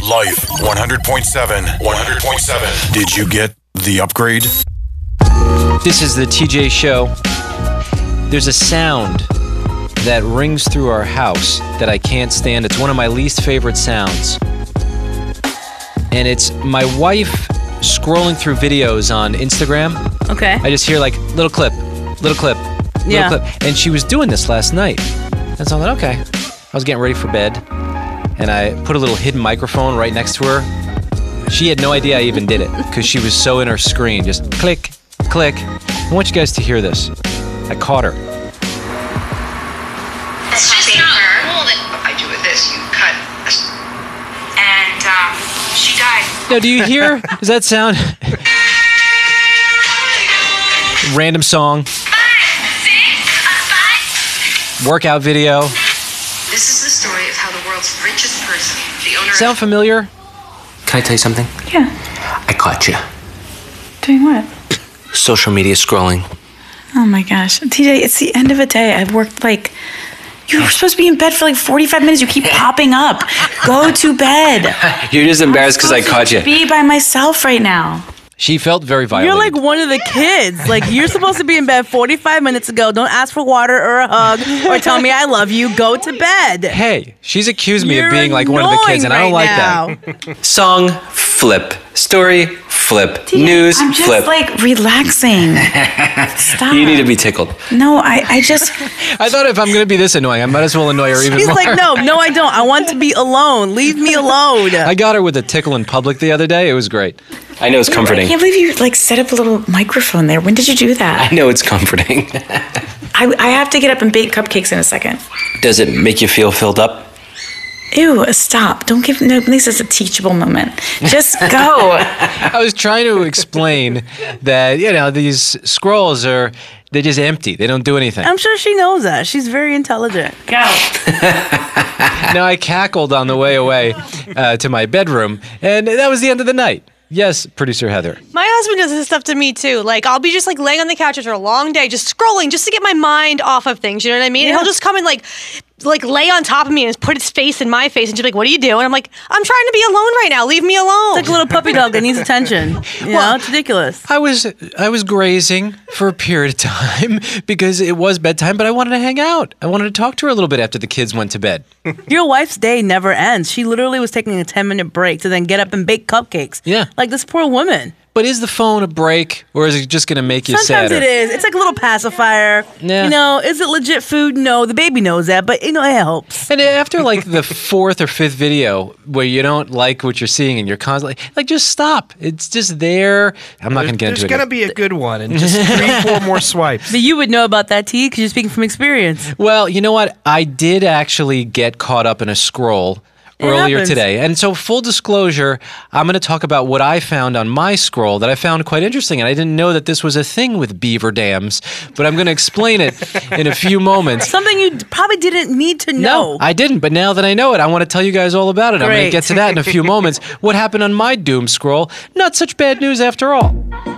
Life 100.7. 100.7. Did you get the upgrade? This is the TJ Show. There's a sound that rings through our house that I can't stand. It's one of my least favorite sounds. And it's my wife scrolling through videos on Instagram. Okay. I just hear like little clip. And she was doing this last night. And so I thought, okay. I was getting ready for bed. And I put a little hidden microphone right next to her. She had no idea I even did it because she was so in her screen. Just click, click. I want you guys to hear this. I caught her. It's just not cool that I do with this. You cut. And she died. Now, do you hear? Does that sound? Random song. 5, 6, 5. Workout video. This is the story of how the world's richest person, the owner Sound familiar? Can I tell you something? Yeah. I caught you. Doing what? Social media scrolling. Oh my gosh. TJ, it's the end of a day. I've worked you were supposed to be in bed for 45 minutes. You keep popping up. Go to bed. You're just embarrassed because I caught you. Be by myself right now. She felt very violated. You're like one of the kids. You're supposed to be in bed 45 minutes ago. Don't ask for water or a hug or tell me I love you. Go to bed. Hey, she's accused me You're of being like one of the kids, and I don't like that. Song, flip. Story, flip. TJ, News, I'm just flip. relaxing. Stop. You need to be tickled. No, I just... I thought if I'm going to be this annoying, I might as well annoy her even She's more. like, no, I don't. I want to be alone. Leave me alone. I got her with a tickle in public the other day. It was great. I know it's comforting. I can't believe you set up a little microphone there. When did you do that? I know it's comforting. I have to get up and bake cupcakes in a second. Does it make you feel filled up? Ew, stop. Don't give... No, this is a teachable moment. Just go. I was trying to explain that, these scrolls they're just empty. They don't do anything. I'm sure she knows that. She's very intelligent. Go. Now, I cackled on the way away to my bedroom, and that was the end of the night. Yes, producer Heather. My husband does this stuff to me too. I'll be just laying on the couch after a long day, just scrolling, just to get my mind off of things. You know what I mean? Yeah. And he'll just come and lay on top of me and put his face in my face, and she's like, "What are you doing?" I'm like, "I'm trying to be alone right now. Leave me alone." It's like a little puppy dog that needs attention. It's ridiculous. I was grazing for a period of time because it was bedtime, but I wanted to hang out. I wanted to talk to her a little bit after the kids went to bed. Your wife's day never ends. She literally was taking a 10-minute break to then get up and bake cupcakes. Yeah. This poor woman. But is the phone a break, or is it just going to make you Sometimes sadder? it is. It's like a little pacifier. Yeah. Is it legit food? No. The baby knows that, but, it helps. And after the fourth or fifth video where you don't like what you're seeing and you're constantly just stop. It's just there. I'm not going to get into it. There's going to be a good one and just 3-4 more swipes. But you would know about that, T, because you're speaking from experience. Well, you know what? I did actually get caught up in a scroll earlier today. And so full disclosure, I'm going to talk about what I found on my scroll that I found quite interesting. And I didn't know that this was a thing with beaver dams, but I'm going to explain it in a few moments. Something you probably didn't need to know. No, I didn't. But now that I know it, I want to tell you guys all about it. I'm going to get to that in a few moments. What happened on my doom scroll? Not such bad news after all.